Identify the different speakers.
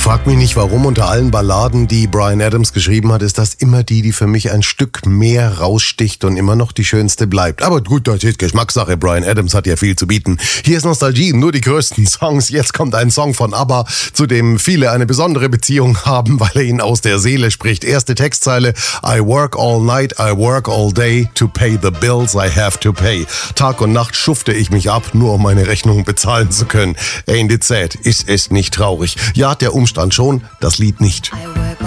Speaker 1: Frag mich nicht warum, unter allen Balladen, die Bryan Adams geschrieben hat, ist das immer die für mich ein Stück mehr raussticht und immer noch die schönste bleibt. Aber gut, das ist Geschmackssache. Bryan Adams hat ja viel zu bieten. Hier ist Nostalgie, nur die größten Songs. Jetzt kommt ein Song von ABBA, zu dem viele eine besondere Beziehung haben, weil er ihnen aus der Seele spricht. Erste Textzeile: I work all night, I work all day to pay the bills I have to pay. Tag und Nacht schufte ich mich ab, nur um meine Rechnungen bezahlen zu können. Ain't it sad? Ist es nicht traurig? Ja, der Umstand schon, das Lied nicht.
Speaker 2: I work